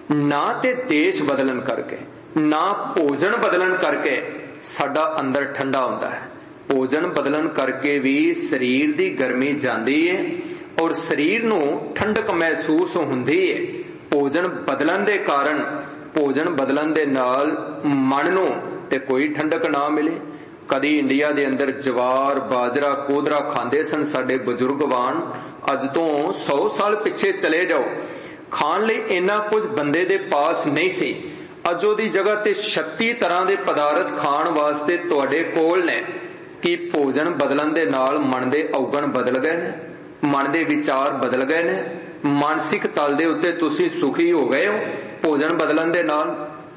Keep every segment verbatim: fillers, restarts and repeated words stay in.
ना ते देश बदलन करके ना भोजन बदलन करके साडा अंदर ठंडा हुंदा है। भोजन बदलन करके भी शरीर दी गर्मी जाती है और शरीर नूं ठंडक महसूस हुंदी है। भोजन बदलन दे कारण भोजन बदलन दे नाल मन नूं ते कोई ठंडक ना मिले। कदी इंडिया दे अंदर जवार बाजरा कोदरा खांदे सन साडे बुजुर्गवान, अज तो सौ साल पिछे चले जाओ, खाण लई इन्ना कुछ बंदे दे पास नहीं सी। अज ओदी जगह ते छत्ती तरह दे पदार्थ खाण वास्ते तुहाडे कोल ने। कि भोजन बदलन दे नाल मन दे अवगुण बदल गए ने, मन दे विचार बदल गए ने, मानसिक तल दे उत्ते तुसी सुखी हो गए हो भोजन बदलन दे नाल।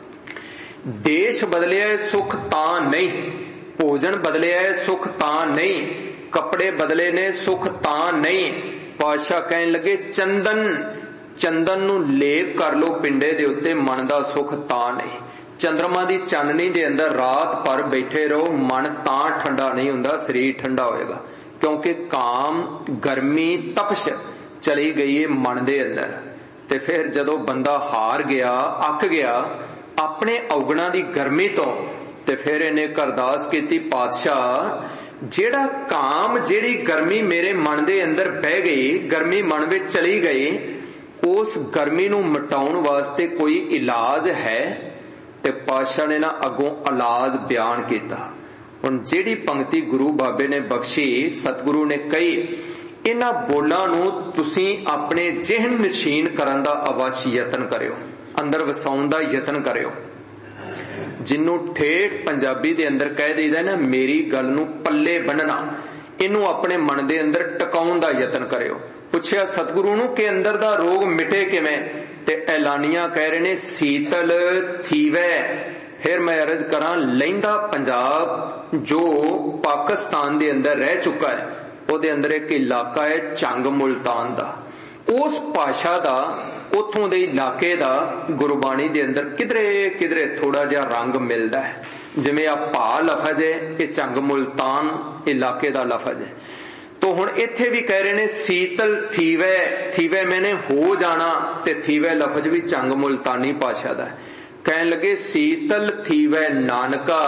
देश बदलिया है सुख तां नहीं, भोजन बदलिया है सुख तां नहीं, कपड़े बदले ने सुख तां नहीं। पातशाह कहन लगे चंदन चंदन नूं लेप कर लो पिंडे दे उत्ते, मन दा सुख तां नहीं। चंद्रमा दी चाननी दे अंदर रात भर बैठे रहो, मन तां ठंडा नहीं हुंदा, शरीर ठंडा होएगा। क्योंकि काम गर्मी तपश चली गई है मन दे अंदर। ते फिर जदों बंदा हार गया अक गया अपने अवगुणा दी गर्मी तो, ते फिर इन्हें अरदास कीती पातशाह जेड़ा काम जेड़ी गर्मी मेरे मन दे अंदर बह गई, गर्मी मन विच चली गई, उस गर्मी नूं मिटाउण वास्ते कोई इलाज है? ते पातशाह ने ना अगों इलाज बयान किया। हुण जेड़ी पंक्ति गुरु बाबे ने बख्शी, सतगुरु ने कही, इन्हां बोलां नूं तुसीं अपने जिहन नशीन करन दा अवश्य यतन करियो, अंदर वसाउण दा यतन करियो। जिन्नू ठेठ पंजाबी दे अंदर कह दईदा ना मेरी गल नूं पल्ले बन्नना, इनू अपने मन दे अंदर टकाउण दा यतन करियो। पुछया सतगुरु नूं कि अंदर दा रोग मिटे किवें? ते ऐलानिया कह रहे ने शीतल थीवै। फिर मैं अर्ज करा लैंदा पंजाब जो पाकिस्तान दे अंदर रह चुका है, ओदे अंदर एक इलाका है चंग मुल्तान दा। उस भाषा दा उथों दे इलाके दा गुरबाणी दे अंदर किधरे किधरे थोड़ा जिहा रंग मिलदा है। जिवें आ भा लफज है, ये चंग मुल्तान इलाके दा लफज है। तो हुण इत्थे भी कह रहे ने शीतल थीवै, थीवै मैंने हो जाना, ते थीवै लफज भी चंग मुल्तानी भाषा दा है। कहन लगे शीतल थीवै नानका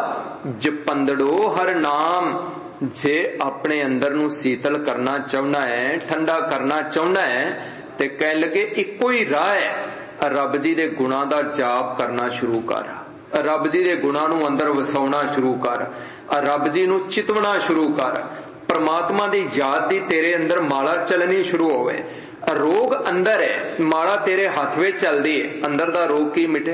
जपंदड़ो हर नाम। जे अपने अंदर नूं शीतल करना चाहना है, ठंडा करना चाहना है, ते कहन लगे इक्को ही राह है, रब जी दे गुणा दा जाप करना शुरू कर, रब जी दे गुणा नूं अंदर वसाउणा शुरू कर, रब जी नूं चितवना शुरू कर, परमात्मा दी याद दी तेरे अंदर माला चलनी शुरू होवे। रोग अंदर है, माला तेरे हाथ में चलदी है, अंदर दा रोग की मिटे?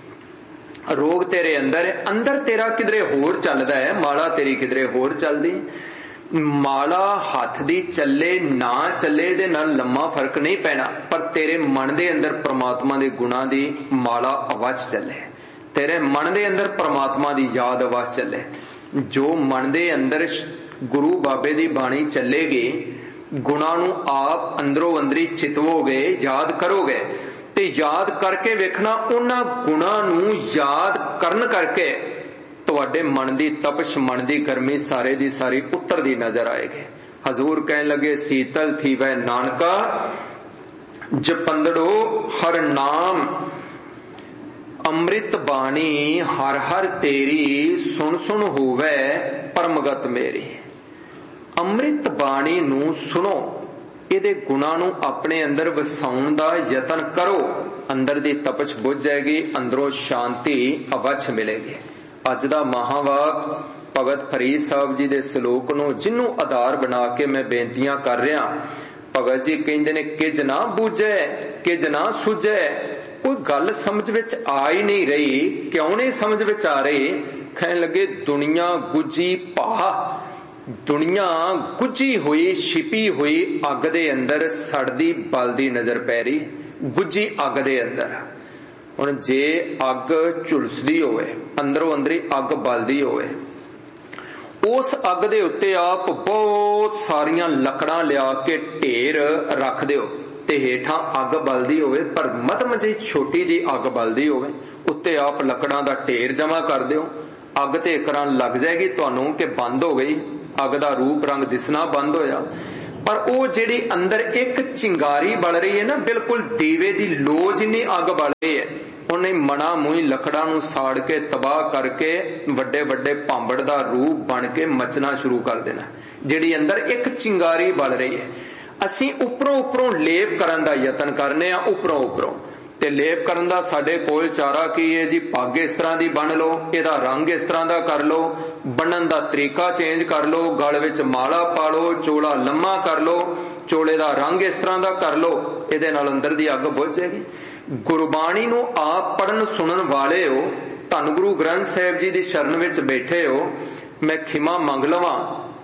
रोग तेरे अंदर है, अंदर तेरा किधरे होर चलदा है, माला तेरी किधरे होर चलदी। माला हाथ दी चले ना चले दे नाल लम्मा फर्क नहीं पैना, पर तेरे मन दे अंदर परमात्मा दे गुणा दी माला आवाज चले, तेरे मन दे अंदर परमात्मा दी याद आवाज चले। जो मन दे अंदर गुरु बाबे दी बाणी चलेगी, गुणा नूं आप अंदरों अंदरी चितवोगे, याद करोगे, ते याद करके वेखना उन्हां गुणा नूं याद करन करके तुहाडे मन दी तपश, मन दी गर्मी सारे दी सारी उतरदी नजर आएगी। हजूर कहन लगे शीतल थीवै नानका जपंदड़ो हर नाम। अमृत बाणी हर हर तेरी सुन सुन होवे परमगत मेरी। अमृत बाणी नूं सुनो, इहदे गुणा नूं अपने अंदर वसाउण दा यतन करो, अंदर दी तपश बुझ जाएगी, अंदरों शांति अवश्य मिलेगी। अज दा महावाक भगत फरीद साहब जी दे सलोक नूं जिन्नू आधार बना के मैं बेनतियां कर रहा। भगत जी कहंदे ने किज ना बूझे किज ना सुझे। कोई गल समझ विच आ ही नहीं रही। क्यों नहीं समझ विच आ रही? कहन लगे दुनिया गुजी पा, दुनिया गुजी हुई छिपी हुई अग दे अंदर सड़दी बलदी नजर पै रही। गुजी अग दे अंदर हुण जे अग झुलसदी होवे, अंदरों अंदरी अग बलदी होवे, उस अग दे उत्ते आप बहुत सारियां लकड़ां लिया के ढेर रख दिओ ते हेठां अग बलदी होवे, पर मधम जी छोटी जी अग बलदी होवे, उत्ते आप लकड़ां दा ढेर जमा कर दिओ। अग ते एकरां लग जाएगी तुहानूं कि बंद हो गई, अग दा रूप रंग दिसना बंद होया। पर वो जिहड़ी अंदर एक चिंगारी बल रही है ना, बिल्कुल दीवे दी लो जिन्नी अग बल रही है, उन्हें मना मूही लकड़ा नूं साड़ के तबाह करके वड्डे वड्डे भांबड़ दा रूप बन के मचना शुरू कर देना। जिहड़ी अंदर एक चिंगारी बल रही है, असीं उपरों उपरों लेप करन दा यतन करने आ, उपरों उपरों ते लेप करन दा साडे कोल चारा की है जी, पग इस तरह दी बन लो, इहदा रंग इस तरह दा कर लो, बनन दा तरीका चेंज कर लो, गल विच माला पा लो, चोला लम्मा कर लो, चोले दा रंग इस तरह दा कर लो, इहदे नाल अंदर दी अग बुझ जाएगी। गुरबाणी नूं आप पढ़न सुनन वाले हो, धन गुरु ग्रंथ साहिब जी दी शरण विच बैठे हो, मैं खिमा मंग लवां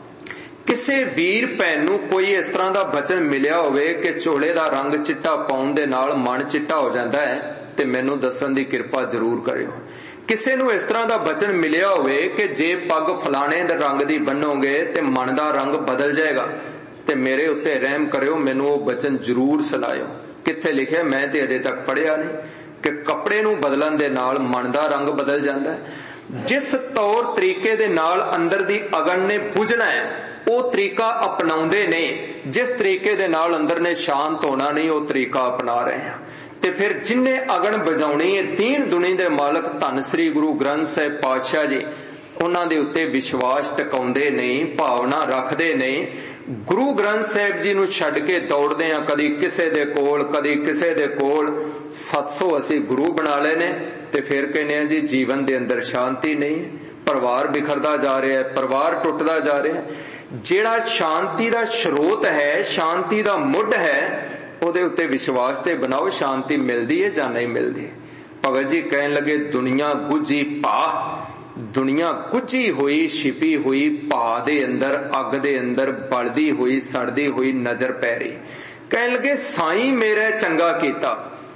किसे वीर भैन नूं कोई इस तरह दा बचन मिलिया होवे कि चोले दा रंग चिट्टा पाउण दे नाल मन चिट्टा हो जांदा है, ते मैनूं दस्सण दी किरपा जरूर करियो। किसे नूं इस तरह दा बचन मिलिया होवे कि जे पग फलाणे दे रंग दी बन्नोगे ते मन दा रंग बदल जाएगा, ते मेरे उत्ते रहम करियो, मैनूं वो बचन जरूर सुनाइयो। कित्थे लिखिआ? मैं ते अजे तक पढ़िया नहीं कि कपड़े नूं बदलन दे नाल मन दा रंग बदल जांदा है। जिस तौर तरीके दे नाल अंदर दी अगन ने बुझना है, वो तरीका अपनाउंदे ने, जिस तरीके दे नाल अंदर ने शांत होना नहीं, वो तरीका अपना रहे हैं। ते फिर जिन्ने अगन बजाउणी है, दीन दुनी दे मालक धन श्री गुरु ग्रंथ साहिब पातशाह जी, उन्हां दे उत्ते विश्वास टिकाउंदे नहीं, भावना रखदे नहीं। गुरु ग्रंथ साहिब जी नूं छड्ड के दौड़दे आ, कदी किसे दे कोल कदी किसे दे कोल, सत्त सौ असीं गुरु बना लेने, ते फिर कहने आ जी जीवन दे अंदर शांति नहीं, परिवार बिखरदा जा रहा है, परिवार टुटदा जा रहा है। जिहड़ा शांति दा स्रोत है, शांति दा मुੱਢ है, ਉਹਦੇ ਉੱਤੇ विश्वास ते बनाओ, शांति मिलदी है जां नहीं मिलदी। भगत जी कहन लगे दुनिया गुझी भा, दुनिया गुझी हुई छिपी हुई भा दे अंदर, अग दे अंदर बलदी हुई सड़दी हुई नजर पै रही। कहन लगे साईं मेरे चंगा कीता,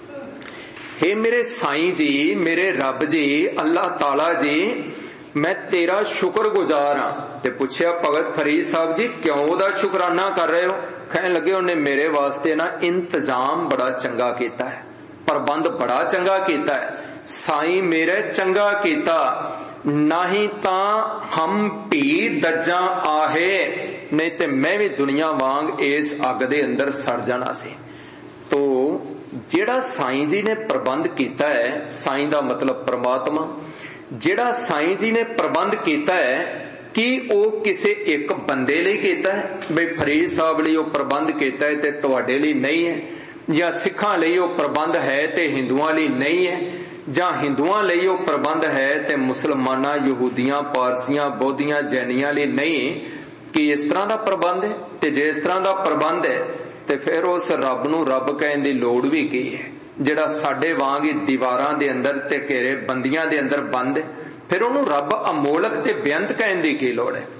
हे मेरे साईं जी, मेरे रब जी, अल्लाह ताला जी, मैं तेरा शुक्र गुजार हाँ। ते पुछया भगत फरीद साहब जी क्यों ओदा शुकराना कर रहे हो? कहने लगे उन्हें मेरे वास्ते ना इंतजाम बड़ा चंगा कीता है, प्रबंध बड़ा चंगा कीता है। साईं मेरे चंगा कीता, नहीं ता हम भी दज्जा आहे, नहीं ते मैं भी दुनिया वांग इस अग दे अंदर सड़ जाना सी। तो जेड़ा साईं जी ने प्रबंध कीता है, साईं दा मतलब परमात्मा, जेड़ा साईं जी ने प्रबंध कीता है कि वो किसे एक बंदे लिए कीता है, बई फरीद साहब लिए वो प्रबंध कीता है ते तुहाडे लिए नहीं है, या सिखां लिए वो प्रबंध है ते हिंदुआं लिए नहीं है, ਜਾਂ ਹਿੰਦੂਆਂ ਲਈ ਉਹ ਪ੍ਰਬੰਧ ਹੈ ਤੇ ਮੁਸਲਮਾਨਾਂ ਯਹੂਦੀਆਂ ਪਾਰਸੀਆਂ ਬੋਧੀਆਂ ਜੈਨੀਆਂ ਲਈ ਨਹੀਂ ਕਿ ਇਸ ਤਰ੍ਹਾਂ ਦਾ ਪ੍ਰਬੰਧ ਹੈ। ਤੇ ਜੇ ਇਸ ਤਰ੍ਹਾਂ ਦਾ ਪ੍ਰਬੰਧ ਹੈ ਤੇ ਫਿਰ ਉਸ ਰੱਬ ਨੂੰ ਰੱਬ ਕਹਿਣ ਦੀ ਲੋੜ ਵੀ ਕੀ ਹੈ, ਜਿਹੜਾ ਸਾਡੇ ਵਾਂਗ ਹੀ ਦੀਵਾਰਾਂ ਦੇ ਅੰਦਰ ਤੇ ਘੇਰੇ ਬੰਦੀਆਂ ਦੇ ਅੰਦਰ ਬੰਦ ਹੈ, ਫਿਰ ਉਹਨੂੰ ਰੱਬ ਅਮੋਲਕ ਤੇ ਬੇਅੰਤ ਕਹਿਣ ਦੀ ਕੀ ਲੋੜ ਹੈ।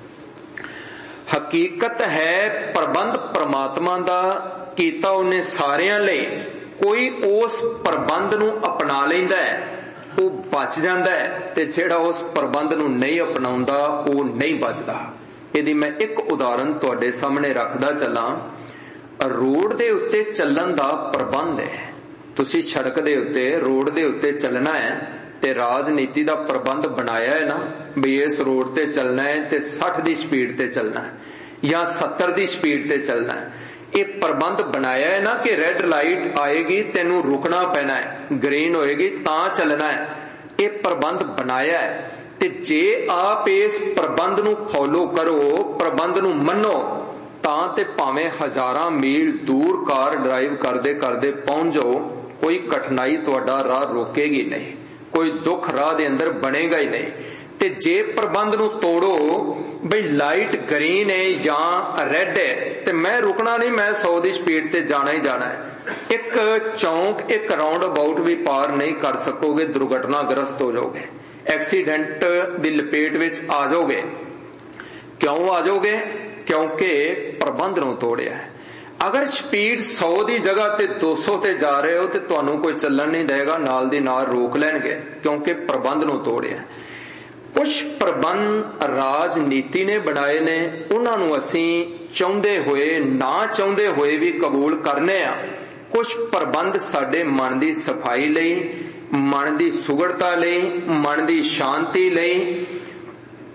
ਹਕੀਕਤ ਹੈ ਪ੍ਰਬੰਧ ਪਰਮਾਤਮਾ ਦਾ ਕੀਤਾ ਉਹਨੇ ਸਾਰਿਆਂ ਲਈ। कोई उस प्रबंध नूं अपना लैंदा है वो बच जांदा है, ते जिहड़ा उस प्रबंध नूं नहीं अपनाउंदा वो नहीं बचदा। इहदी मैं एक उदाहरण तुहाडे सामने रखदा चलां। रोड दे उत्ते चलण दा प्रबंध है, तुसीं सड़क दे उत्ते रोड दे उत्ते चलना है ते राजनीति दा प्रबंध बनाया है ना, भी इस रोड ते चलना है ते साठ दी स्पीड ते चलना है या सत्तर दी स्पीड ते चलना है। ये प्रबंध बनाया है ना कि रेड लाइट आएगी तेनू रुकना पैना है, ग्रीन होएगी ता चलना है, ये प्रबंध बनाया है। ते जे आप इस प्रबंध नू फॉलो करो, प्रबंध नू मनो, तां ते भावें हजारां मील दूर कार ड्राइव करदे करदे पहुंच जाओ, कोई कठिनाई तुहाडा राह रोकेगी नहीं, कोई दुख राह दे अंदर बनेगा ही नहीं। ते जे प्रबंध नू तोड़ो, बई लाइट ग्रीन है या रेड है ते मैं रुकना नहीं, मैं सौ दी स्पीड ते जाना ही जाना है, एक चौंक एक राउंड अबाउट भी पार नहीं कर सकोगे, दुर्घटनाग्रस्त हो जाओगे, एक्सीडेंट दी लपेट विच आ जाओगे। क्यों आ जाओगे? क्योंकि प्रबंध नू तोड़िया है। अगर स्पीड सौ की जगह ते दो सौ ते जा रहे हो तो तुहानू कोई चलन नहीं देगा, नाल दी नाल रोक लैणगे, क्योंकि प्रबंध नू तोड़िया। कुछ प्रबंध राजनीति ने बनाए ने, उन्हां नू असीं चाहुंदे होए ना चाहुंदे होए भी कबूल करने आ। कुछ प्रबंध साडे मन दी सफाई लई, मन दी सुगड़ता लई, मन दी शांति लई,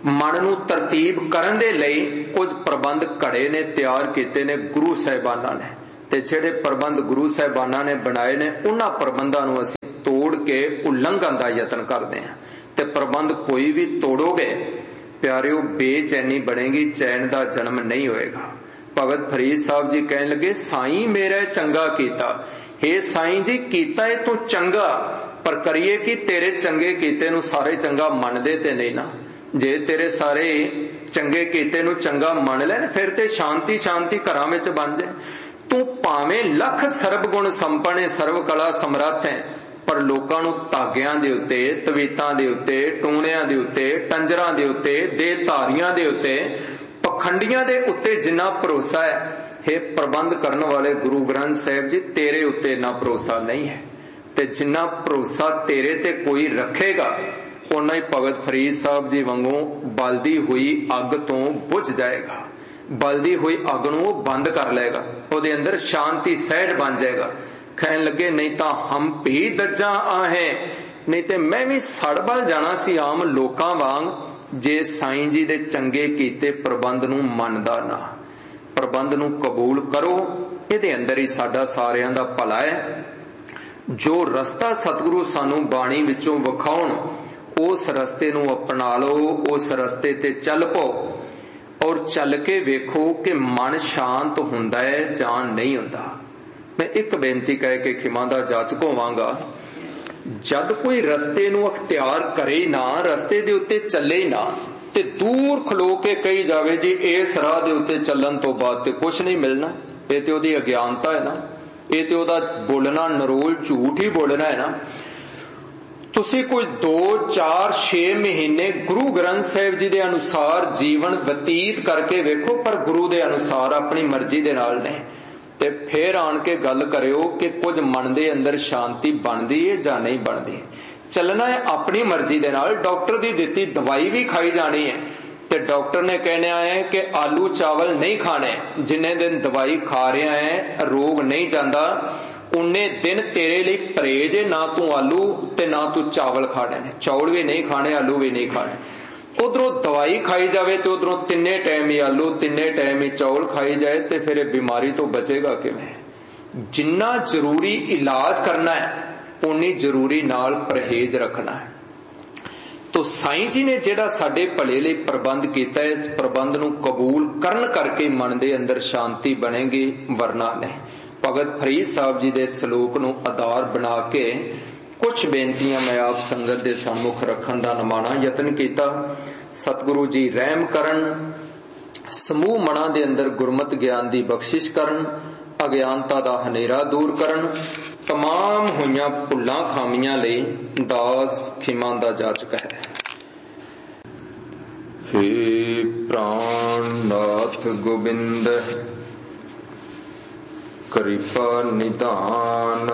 मन नूं तरतीब करन दे लई कुछ प्रबंध घड़े ने तैयार कीते ने गुरु साहिबाना ने, ते जिहड़े प्रबंध गुरु साहिबाना ने बनाए ने उन्हां प्रबंधां नूं असीं तोड़ के उल्लंघन दा यतन करदे हां। ते प्रबंध कोई भी तोड़ोगे प्यारिओ बेचैनी बनेगी, चैन दा जन्म नहीं होएगा। भगत फरीद साहब जी कहन लगे साईं मेरा चंगा कीता, हे साईं जी कीता है तू चंगा, पर करिए कि तेरे चंगे कीते नूं सारे चंगा मनदे ते नहीं ना। जे तेरे सारे चंगे कीते नूं चंगा मन लैन फिर ते शांति शांति घरां विच बन जाए। तू भावें लख सर्ब गुण संपन्न सर्व कला समर्थ है, पर लोकां नूं धागियां दे उत्ते, तवीतां दे उत्ते, टूणियां दे उत्ते, टंजरां दे उत्ते, देहधारियां दे उत्ते, पखंडियां दे उत्ते जिन्ना भरोसा है, हे प्रबंध करन वाले गुरु ग्रंथ साहिब जी तेरे उत्ते इन्ना भरोसा नहीं है। ते जिन्ना भरोसा तेरे ते कोई रखेगा उन्ना ही भगत फरीद साहब जी वांगू बलदी हुई अग तो बुझ जाएगा, बलदी हुई अग नूं बंद कर लेगा, उहदे अंदर शांति सहज बन जाएगा। कहन लगे नहीं तो हम भी दज्जा आहे, नहीं तो मैं भी सड़ बल जाना सी आम लोकां वांग, जे साईं जी दे चंगे कीते प्रबंध नूं मनदा ना। प्रबंध नूं कबूल करो, इहदे अंदर ही साडा सारियां दा भला है। जो रस्ता सतगुरु सानू बाणी विचों विखाउण उस रस्ते नूं अपना लो, उस रस्ते ते चल पो और चल के वेखो कि मन शांत हुंदा है जां नहीं हुंदा। मैं एक बेनती कह के खिमा दा जाचक होवांगा, जद कोई रस्ते नूं अख्तियार करे ना, रस्ते दे उत्ते चले ना, ते दूर खलो के कही जावे जी इस राह दे उत्ते चलन तो बाद ते कुछ नहीं मिलना, ये ते ओहदी अज्ञानता है ना, ये ते ओहदा बोलना नरोल झूठ ही बोलना है ना। तुसी कोई दो चार छे महीने गुरु ग्रंथ साहिब जी दे अनुसार जीवन बतीत करके वेखो, पर गुरु दे अनुसार अपनी मर्जी दे नाल नहीं, ते फिर आन के गल करियो कि कुछ मन दे अंदर शांति बनदी है जां नहीं बनदी। चलना है अपनी मर्जी दे नाल, डॉक्टर दी दित्ती दवाई भी खाई जानी है, ते डॉक्टर ने कहना है कि आलू चावल नहीं खाने, जिन्ने दिन दवाई खा रहा है रोग नहीं जाता उन्ने दिन तेरे लिए परहेज है, ना तू आलू ते ना तू चावल खाने ने, चौल भी नहीं खाने आलू भी नहीं खाने। उधरों दवाई खाई जावे तो उधरों तिन्ने टाइम ही आलू तिन्ने टाइम ही चौल खाई जाए, तो फिर बीमारी तो बचेगा किवें। जिन्ना जरूरी इलाज करना है उन्नी जरूरी नाल परहेज रखना है। तो साईं जी ने जिहड़ा साडे भले लई प्रबंध कीता है, इस प्रबंध नूं कबूल करन करके मन दे अंदर शांति बनेगी, वरना नहीं। भगत फरीद साहब जी दे सलूक नूं आधार बना के कुछ बेनतियां मैं आप संगत दे सम्मुख रखन दा नमाना यतन कीता। सतगुरु जी रहम करन, समूह मना दे अंदर गुरमत ज्ञान दी बख्शिश करन, अज्ञानता दा हनेरा दूर करन। तमाम होइयां भुल्लां खामियां लई दास खिमा दा जाचक है। हे प्राणनाथ गोबिंद कृपा निधान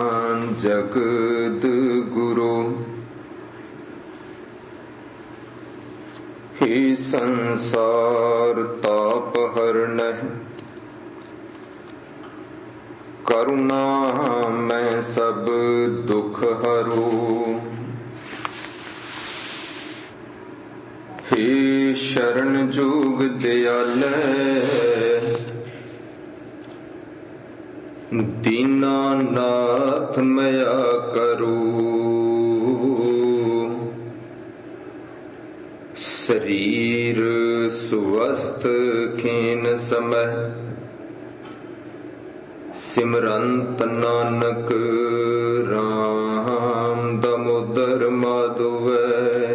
जगद गुरु, हे संसार ताप हरण करुणा मैं सब दुख हरू। हे शरण जुग दयाल दीनानाथ मया करू। शरीर स्वस्थ खीन समय सिमरंत नानक राम दामोदर माधवै।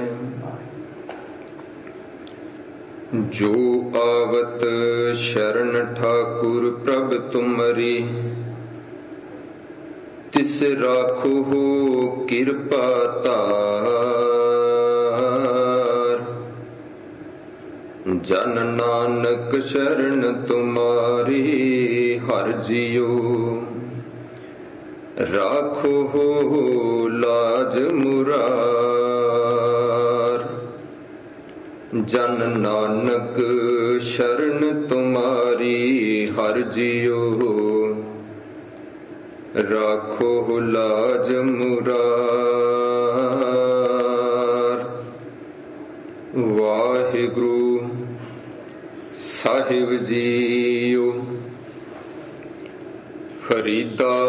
जो आवत शरण ठाकुर प्रभ तुमरी, तिस राखो हो कृपा तार। जन नानक शरण तुम्हारी हर जियो, राखो हो लाज मुरार। जन नानक शरण तुम्हारी हर जियो, राखो हो लाज मुरार। वाहे ਸਾਹਿਬ ਜੀਓ। ਫਰੀਦਾ